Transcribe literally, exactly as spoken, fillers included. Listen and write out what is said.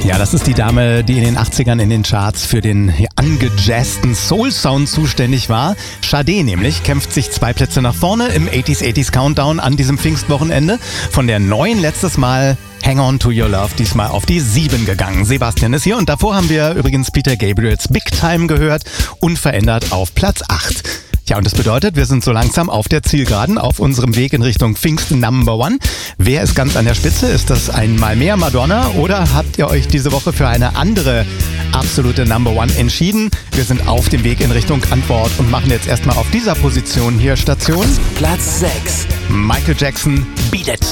Ja, das ist die Dame, die in den achtzigern in den Charts für den angejazzten Soul-Sound zuständig war. Sade nämlich kämpft sich zwei Plätze nach vorne im achtziger achtziger Countdown an diesem Pfingstwochenende. Von der neun letztes Mal Hang On To Your Love, diesmal auf die sieben gegangen. Sebastian ist hier und davor haben wir übrigens Peter Gabriels Big Time gehört, unverändert auf Platz acht. Ja, und das bedeutet, wir sind so langsam auf der Zielgeraden, auf unserem Weg in Richtung Pfingsten Number One. Wer ist ganz an der Spitze? Ist das einmal mehr Madonna oder habt ihr euch diese Woche für eine andere absolute Number One entschieden? Wir sind auf dem Weg in Richtung Antwort und machen jetzt erstmal auf dieser Position hier Station. Platz sechs. Michael Jackson, Beat It.